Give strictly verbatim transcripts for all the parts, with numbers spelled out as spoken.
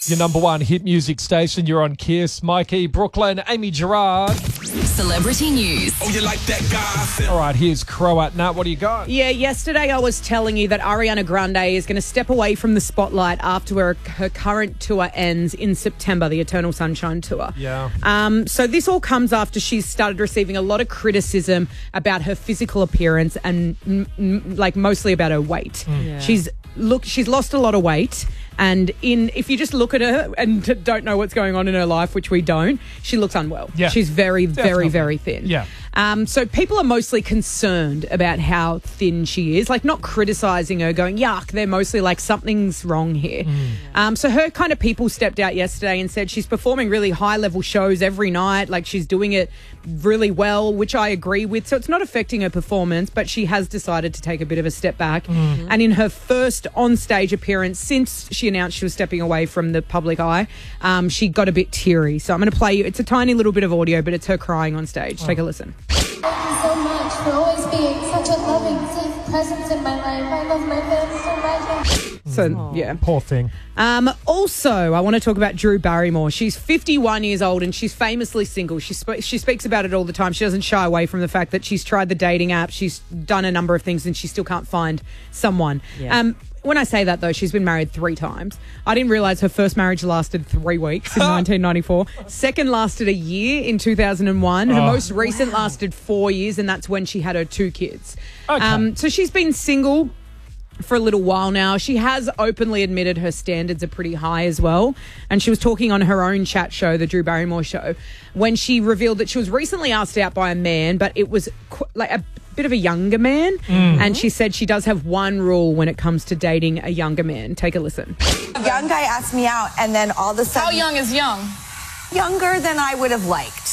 Your number one hit music station. You're on Kiss. Mikey, Brooklyn, Amy Gerard. Celebrity news. Oh, you like that guy? All right, here's Croat. Nat, what do you got? Yeah, yesterday I was telling you that Ariana Grande is going to step away from the spotlight after her, her current tour ends in September, the Eternal Sunshine Tour. Yeah. Um, so this all comes after she's started receiving a lot of criticism about her physical appearance and m- m- like mostly about her weight. Yeah. She's look, she's lost a lot of weight. And in if you just look at her and don't know what's going on in her life, which we don't, she looks unwell. Yeah. She's very, Definitely. very, very thin. Yeah. Um, so people are mostly concerned about how thin she is, like not criticising her, going, yuck, they're mostly like something's wrong here. Mm. Um, so her kind of people stepped out yesterday and said she's performing really high-level shows every night, like she's doing it really well, which I agree with. So it's not affecting her performance, but she has decided to take a bit of a step back. Mm. And in her first on-stage appearance since she announced she was stepping away from the public eye, um, she got a bit teary. So I'm going to play you. It's a tiny little bit of audio, but it's her crying on stage. Take a listen. Thank you so much for always being such a loving, safe presence in my life. I love my family so much. So, yeah. Poor thing. Um, also, I want to talk about Drew Barrymore. She's fifty-one years old and she's famously single. She, sp- she speaks about it all the time. She doesn't shy away from the fact that she's tried the dating app. She's done a number of things and she still can't find someone. Yeah. Um, when I say that, though, she's been married three times. I didn't realise her first marriage lasted three weeks in nineteen ninety-four. Second lasted a year in two thousand one. Her Oh. most recent lasted four years, and that's when she had her two kids. Okay. Um, so she's been single for a little while now. She has openly admitted her standards are pretty high as well. And she was talking on her own chat show, the Drew Barrymore Show, when she revealed that she was recently asked out by a man, but it was qu- like a bit of a younger man. And she said she does have one rule when it comes to dating a younger man. Take a listen. A young guy asked me out, and then all of a sudden... How young is young? Younger than I would have liked.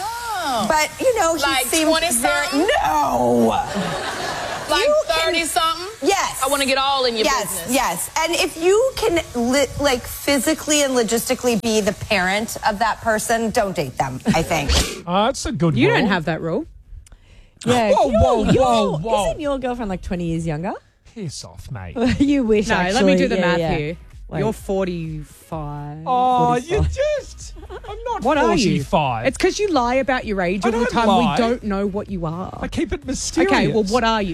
Oh. But, you know, he Like seems twenty-something? very... No! Like You can- thirty-something? Yes. I want to get all in your Yes, business. yes. And if you can, li- like, physically and logistically be the parent of that person, don't date them, I think. Uh, that's a good You rule. don't have that rule. Yeah. Whoa, whoa, Your- whoa, whoa. Isn't your girlfriend like twenty years younger? Piss off, mate. You wish, No, actually. let me do the Yeah, math yeah. here. Wait. You're forty-five. Oh, you forty-five. just... I'm not What are you? forty-five. It's because you lie about your age I all the don't time. lie. We don't know what you are. I keep it mysterious. Okay, well, what are you?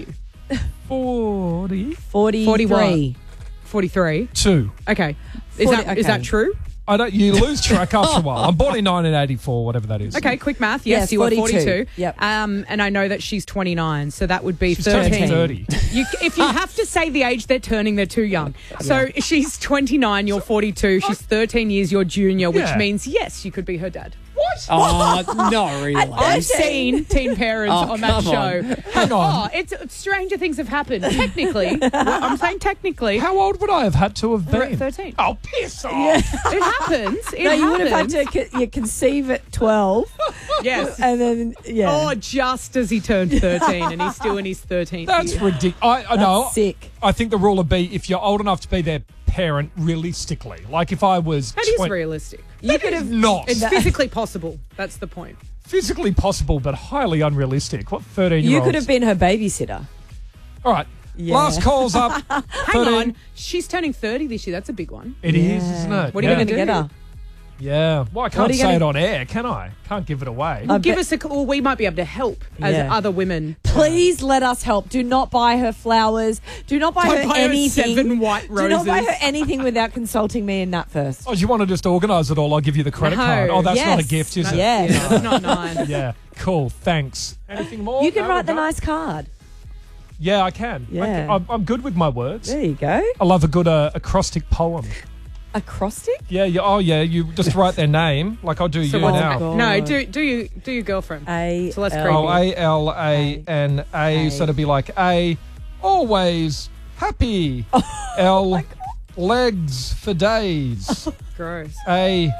forty? forty-three. forty what? forty-three. Two. Okay. Is forty that is that okay. true? I don't. You lose track after a while. I'm born in nineteen eighty-four, whatever that is. Okay, quick math. Yes, Yes, you are forty-two. forty-two. Yep. Um, and I know that she's twenty-nine, so that would be She's turning thirteen. thirty. You, if you have to say the age they're turning, they're too young. So she's twenty-nine, you're forty-two. She's thirteen years your junior, which Yeah. means, yes, you could be her dad. What? Oh, no, really. I've seen teen parents Oh, on that come show. on. Hang on. Oh, it's stranger things have happened. Technically, well, I'm saying technically, How old would I have had to have we're at been? thirteen. Oh, piss off. It happens. It No, you would have had happens. to co- you conceive at twelve, Yes. and then yeah, Oh, just as he turned thirteen, and he's still in his thirteenth That's year. ridiculous. I, I know. That's sick. I think the rule would be if you're old enough to be their parent realistically. Like if I was That is twenty realistic. You could have not. It's physically possible. That's the point. Physically possible, but highly unrealistic. What thirteen year you olds? could have been her babysitter. All right. Yeah. Last call's up. Hang thirteen. on. She's turning thirty this year. That's a big one. It is, isn't it? What are you yeah. gonna do? Get her. Yeah. Well, I can't are you say gonna- it on air, can I? Can't give it away. I Give bet- us a call. We might be able to help as Yeah. other women. Please let us help. Do not buy her flowers. Do not buy Don't her buy her anything. seven white Do not buy roses. her anything without consulting me and Nat first. Oh, do you want to just organise it all? I'll give you the credit No. card. Oh, that's not a Yes. gift, is No, it? Yeah. Yeah, that's not nine. Yeah. Cool. Thanks. Anything more? You can No, write the we're done? nice card. Yeah, I can. I Yeah. can. I'm, I'm good with my words. There you go. I love a good uh, acrostic poem. Acrostic? Yeah, yeah. Oh, yeah. You just write their name, like I'll do So you what's now. God. No, do do you do your girlfriend? A So let's L- creepy. Oh, A L A N A. A. So it'd be like A, always happy. Oh L, legs for days. Gross. A,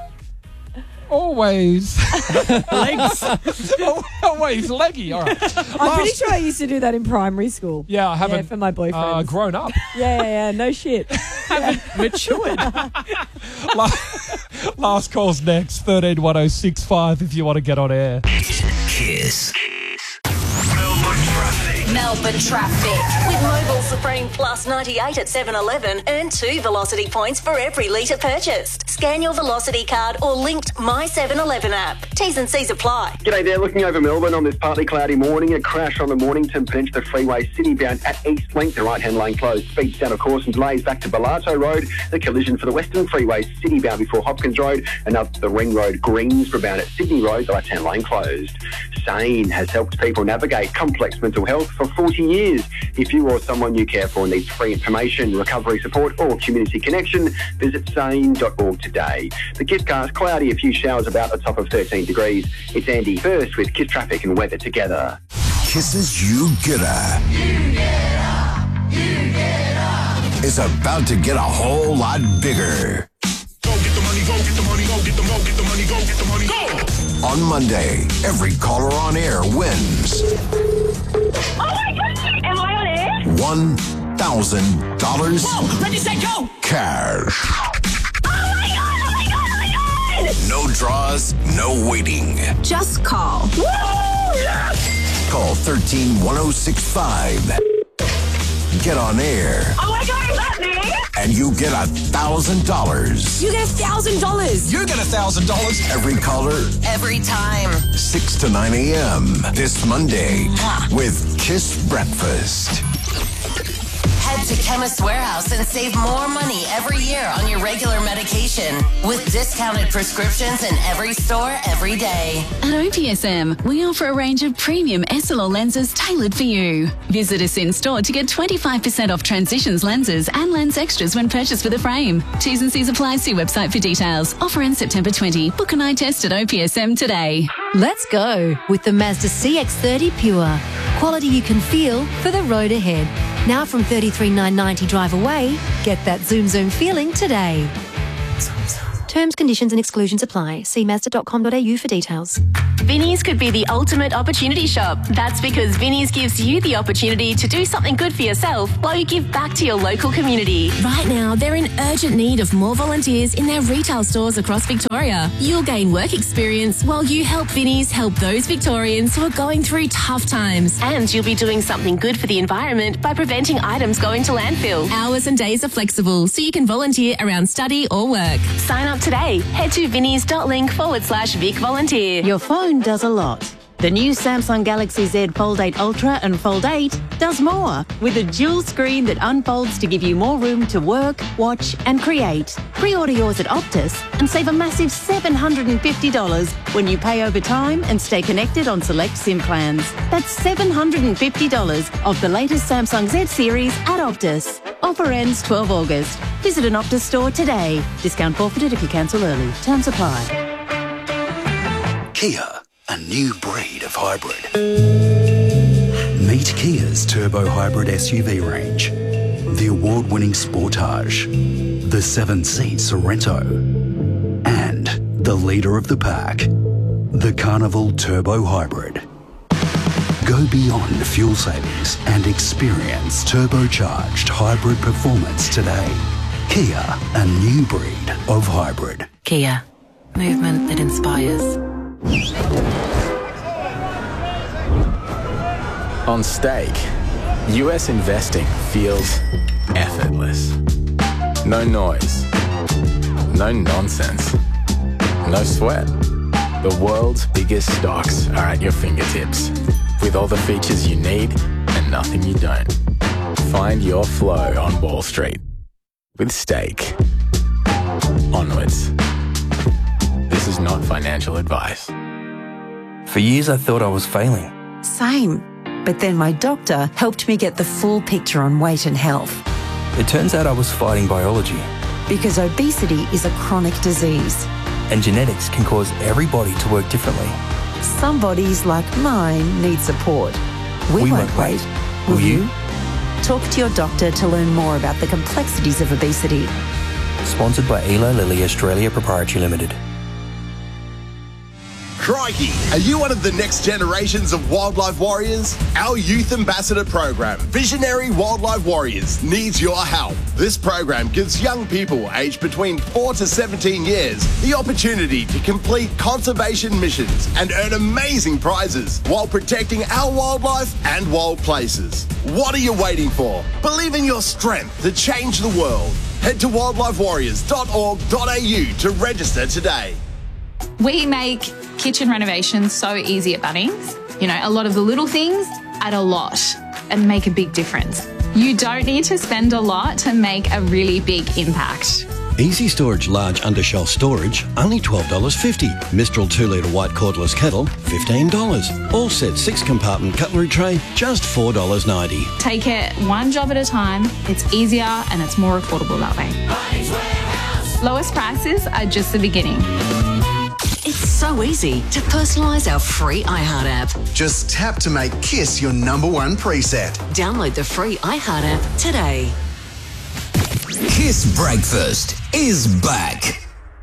always. Legs. always leggy. All right. I'm pretty sure I used to do that in primary school. Yeah, I Yeah, haven't for my boyfriend. uh, grown up. yeah, yeah, yeah. No shit. Matured. La- Last call's next. thirteen one oh six five if you want to get on air. Kiss. Melbourne traffic. Melbourne traffic. With Mobile Supreme Plus ninety-eight at seven eleven, earn two Velocity points for every litre purchased. Scan your Velocity card or linked My seven eleven app. T's and C's apply. G'day there, looking over Melbourne on this partly cloudy morning. A crash on the Mornington Peninsula Freeway, city bound at East Link. The right-hand lane closed. Speeds down, of course, and delays back to Bellato Road. The collision for the Western Freeway, city bound before Hopkins Road. And up the Ring Road, Greensboro bound at Sydney Road. The right-hand lane closed. Sane has helped people navigate complex mental health for forty years. If you or someone you care for needs free information, recovery support or community connection, visit sane dot org today. The Kisscast, cloudy, a few showers about the top of thirteen degrees. It's Andy first with Kiss Traffic and weather together. Kisses You Getter. You Getter. You Getter. Is about to get a whole lot bigger. Go get the money, go get the money, go get the money, go get the money, go get the money, go! On Monday, every caller on air wins. Oh my God! Am I on air? One thousand dollars. Whoa! Ready, set, go! Cash. Oh my God! Oh my God! Oh my God! No draws, no waiting. Just call. Woo! Yes! Call one three one oh six five. Get on air. Oh my God! Is that me? And you get a thousand dollars. You get a thousand dollars. You get a thousand dollars. Every caller. Every time. six to nine a.m. this Monday with Kiss Breakfast. Head to Chemist Warehouse and save more money every year on your regular medication with discounted prescriptions in every store every day. At O P S M, we offer a range of premium S L R lenses tailored for you. Visit us in store to get twenty-five percent off Transitions lenses and lens extras when purchased with a frame. T's and C's apply. See website for details. Offer ends September twentieth. Book an eye test at O P S M today. Let's go with the Mazda C X thirty Pure. Quality you can feel for the road ahead. Now from thirty-three thousand nine hundred ninety drive away, get that zoom zoom feeling today. Terms, conditions and exclusions apply. See mazda dot com dot a u for details. Vinnie's could be the ultimate opportunity shop. That's because Vinnie's gives you the opportunity to do something good for yourself while you give back to your local community. Right now, they're in urgent need of more volunteers in their retail stores across Victoria. You'll gain work experience while you help Vinnie's help those Victorians who are going through tough times. And you'll be doing something good for the environment by preventing items going to landfill. Hours and days are flexible, so you can volunteer around study or work. Sign up today. Head to vinnies.link forward slash Vic Volunteer. Your phone does a lot. The new Samsung Galaxy Z Fold eight Ultra and Fold eight does more with a dual screen that unfolds to give you more room to work, watch and create. Pre-order yours at Optus and save a massive seven hundred fifty dollars when you pay over time and stay connected on select SIM plans. That's seven hundred fifty dollars of the latest Samsung Z series at Optus. Offer ends twelfth of August. Visit an Optus store today. Discount forfeited if you cancel early. Terms apply. Kia, a new breed of hybrid. Meet Kia's turbo hybrid S U V range. The award-winning Sportage, the seven-seat Sorento, and the leader of the pack, the Carnival Turbo Hybrid. Go beyond fuel savings and experience turbocharged hybrid performance today. Kia, a new breed of hybrid. Kia, movement that inspires. On stake, U S investing feels effortless. No noise, no nonsense, no sweat. The world's biggest stocks are at your fingertips, with all the features you need and nothing you don't. Find your flow on Wall Street with Stake. Onwards. This is not financial advice. For years I thought I was failing. Same. But then my doctor helped me get the full picture on weight and health. It turns out I was fighting biology. Because obesity is a chronic disease. And genetics can cause every body to work differently. Some bodies, like mine, need support. We, we won't wait. Will, Will you? you? Talk to your doctor to learn more about the complexities of obesity. Sponsored by Eli Lilly Australia Proprietary Limited. Crikey! Are you one of the next generations of wildlife warriors? Our Youth Ambassador program, Visionary Wildlife Warriors, needs your help. This program gives young people aged between four to seventeen years the opportunity to complete conservation missions and earn amazing prizes while protecting our wildlife and wild places. What are you waiting for? Believe in your strength to change the world. Head to wildlife warriors dot org dot a u to register today. We make kitchen renovations so easy at Bunnings. You know, a lot of the little things add a lot and make a big difference. You don't need to spend a lot to make a really big impact. Easy Storage Large Undershelf Storage, only twelve dollars fifty. Mistral two litre White Cordless Kettle, fifteen dollars. All set six compartment cutlery tray, just four dollars ninety. Take it one job at a time. It's easier and it's more affordable that way. Lowest prices are just the beginning. It's so easy to personalise our free iHeart app. Just tap to make KISS your number one preset. Download the free iHeart app today. Kiss Breakfast is back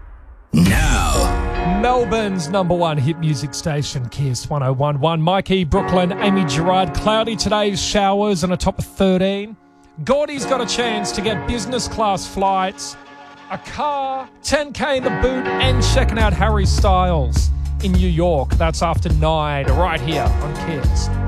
now. Melbourne's number one hit music station, Kiss one oh one point one. Mikey, Brooklyn, Amy Gerard. Cloudy today, showers and a top of thirteen. Gordy's got a chance to get business class flights, a car, ten K in the boot, and checking out Harry Styles in New York. That's after nine, right here on Kiss.